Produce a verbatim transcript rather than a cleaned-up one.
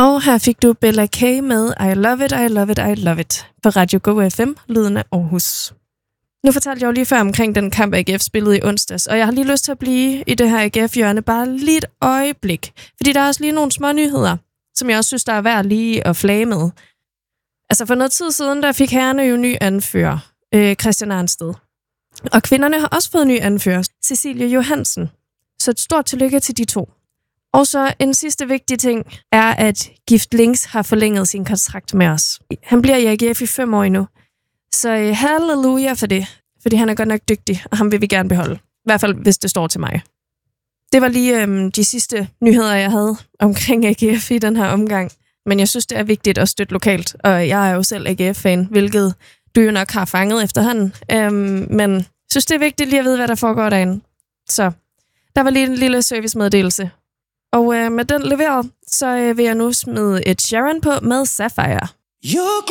Og her fik du Bella K med I Love It, I Love It, I Love It på Radio Go F M, lyden af Aarhus. Nu fortalte jeg jo lige før omkring den kamp, A G F spillede i onsdags, og jeg har lige lyst til at blive i det her A G F-hjørne bare lige et øjeblik. Fordi der er også lige nogle små nyheder, som jeg også synes, der er værd lige at flage med. Altså for noget tid siden, der fik herrerne jo ny anfører, øh, Christian Arnsted. Og kvinderne har også fået ny anfører, Cecilie Johansen. Så et stort tillykke til de to. Og så en sidste vigtig ting er, at Gift Links har forlænget sin kontrakt med os. Han bliver i A G F i fem år endnu. Så øh, halleluja for det, fordi han er godt nok dygtig, og ham vil vi gerne beholde. I hvert fald, hvis det står til mig. Det var lige øhm, de sidste nyheder, jeg havde omkring A G F i den her omgang. Men jeg synes, det er vigtigt at støtte lokalt, og jeg er jo selv A G F-fan, hvilket du jo nok har fanget efterhånden. Øhm, men jeg synes, det er vigtigt lige at vide, hvad der foregår derinde. Så der var lige en lille servicemeddelelse. Og øh, med den leveret, så øh, vil jeg nu smide et Sharon på med Sapphire. You're